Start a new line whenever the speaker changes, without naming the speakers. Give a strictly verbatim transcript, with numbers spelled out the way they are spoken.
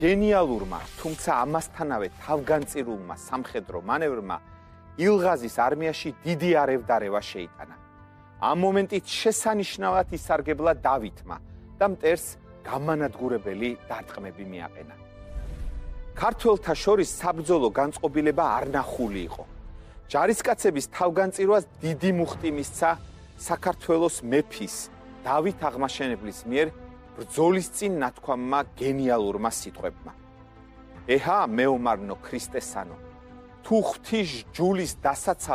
გენიალურმა, თუმცა ამასთანავე თავგანწირულმა სამხედრო მანევრმა ილღაზის არმიაში დიდი არევდარევა შეიტანა. ამ მომენტით შესანიშნავად ისარგებლა დავითმა და მტერს გამანადგურებელი დარტყმები მიაყენა. ქართველთა შორის საბრძოლო განწყობილება არ ნახული იყო. ჯარისკაცების თავგანწირვას დიდი მუხტი მისცა საქართველოს მეფის დავით აღმაშენებლის მიერ ბრძოლის წინ ნათქვამმა გენიალურმა სიტყვებმა. ეჰა მეომარნო ქრისტესანო, თუ ღვთის ჯულის დასაცავად